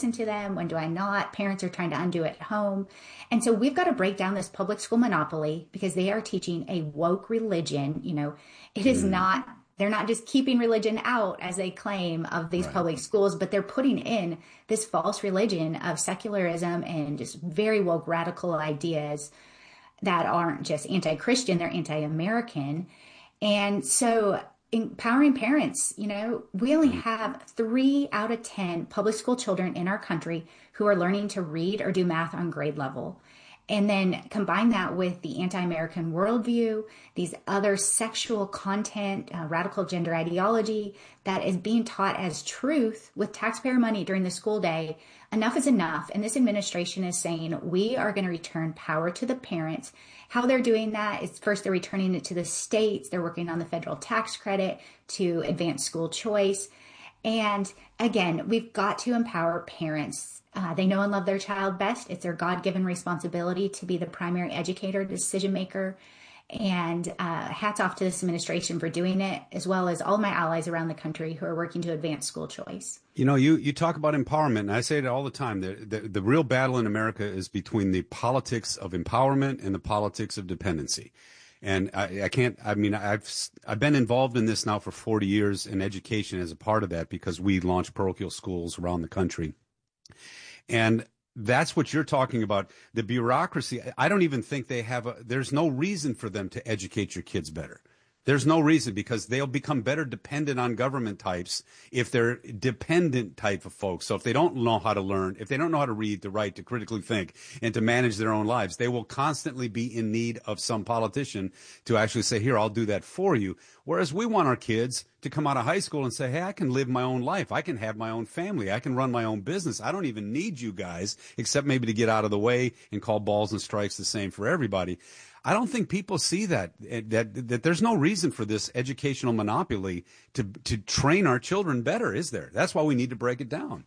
listen to them? When do I not? Parents are trying to undo it at home. And so we've got to break down this public school monopoly because they are teaching a woke religion. It is not, they're not just keeping religion out as they claim of these public schools, but they're putting in this false religion of secularism and just very woke radical ideas that aren't just anti-Christian, they're anti-American. And so empowering parents, we only have 3 out of 10 public school children in our country who are learning to read or do math on grade level. And then combine that with the anti-American worldview, these other sexual content, radical gender ideology that is being taught as truth with taxpayer money during the school day. Enough is enough. And this administration is saying we are going to return power to the parents. How they're doing that is first they're returning it to the states. They're working on the federal tax credit to advance school choice. And again, we've got to empower parents. They know and love their child best. It's their God-given responsibility to be the primary educator, decision maker. And hats off to this administration for doing it, as well as all my allies around the country who are working to advance school choice. You talk about empowerment, and I say it all the time. The real battle in America is between the politics of empowerment and the politics of dependency. And I've been involved in this now for 40 years in education as a part of that because we launched parochial schools around the country. And that's what you're talking about. The bureaucracy, I don't even think there's no reason for them to educate your kids better. There's no reason because they'll become better dependent on government types if they're dependent type of folks. So if they don't know how to learn, if they don't know how to read, to write, to critically think, and to manage their own lives, they will constantly be in need of some politician to actually say, here, I'll do that for you. Whereas we want our kids to come out of high school and say, hey, I can live my own life. I can have my own family. I can run my own business. I don't even need you guys, except maybe to get out of the way and call balls and strikes the same for everybody. I don't think people see that there's no reason for this educational monopoly to train our children better, is there? That's why we need to break it down.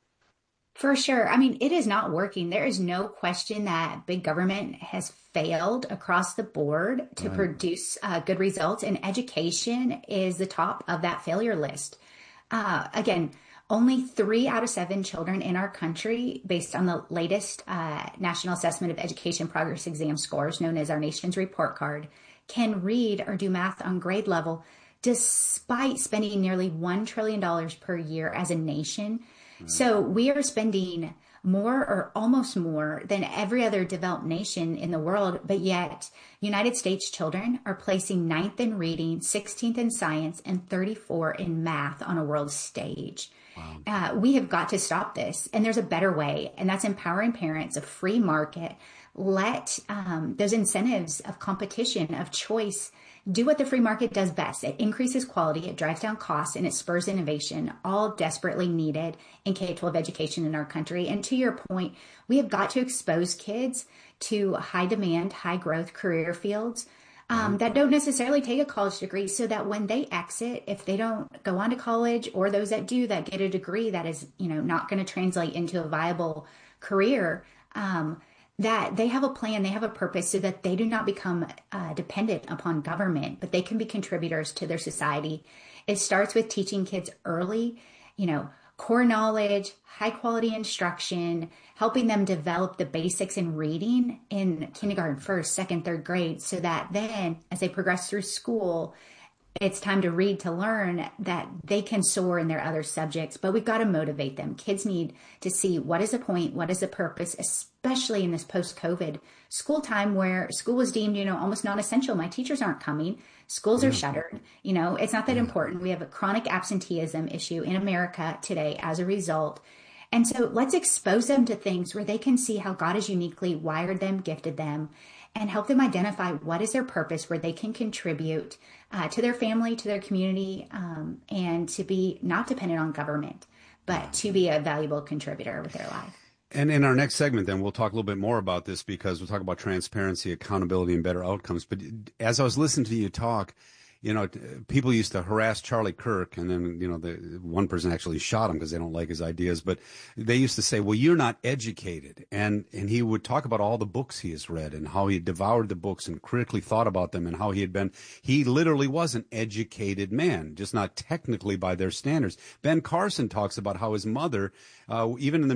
For sure. I mean, it is not working. There is no question that big government has failed across the board to produce good results, and education is the top of that failure list. Again, only 3 out of 7 children in our country, based on the latest National Assessment of Education Progress Exam scores, known as our nation's report card, can read or do math on grade level, despite spending nearly $1 trillion per year as a nation. So we are spending more or almost more than every other developed nation in the world, but yet United States children are placing 9th in reading, 16th in science, and 34 in math on a world stage. Wow. We have got to stop this. And there's a better way, and that's empowering parents, a free market. Let those incentives of competition, of choice, do what the free market does best. It increases quality, it drives down costs, and it spurs innovation, all desperately needed in K-12 education in our country. And to your point, we have got to expose kids to high demand, high growth career fields that don't necessarily take a college degree, so that when they exit, if they don't go on to college, or those that do, that get a degree that is, not going to translate into a viable career, that they have a plan, they have a purpose, so that they do not become dependent upon government, but they can be contributors to their society. It starts with teaching kids early, core knowledge, high quality instruction, helping them develop the basics in reading in kindergarten, first, second, third grade, so that then as they progress through school, it's time to read, to learn, that they can soar in their other subjects. But we've got to motivate them. Kids need to see what is the point, what is the purpose, especially in this post-COVID school time where school was deemed, almost non-essential. My teachers aren't coming. Schools are shuttered. It's not that important. We have a chronic absenteeism issue in America today as a result. And so let's expose them to things where they can see how God has uniquely wired them, gifted them, and help them identify what is their purpose, where they can contribute to their family, to their community, and to be not dependent on government, but to be a valuable contributor with their life. And in our next segment, then, we'll talk a little bit more about this, because we'll talk about transparency, accountability, and better outcomes. But as I was listening to you talk, people used to harass Charlie Kirk, and then, the one person actually shot him because they don't like his ideas. But they used to say, well, you're not educated. And he would talk about all the books he has read and how he devoured the books and critically thought about them, and how he literally was an educated man, just not technically by their standards. Ben Carson talks about how his mother, even in the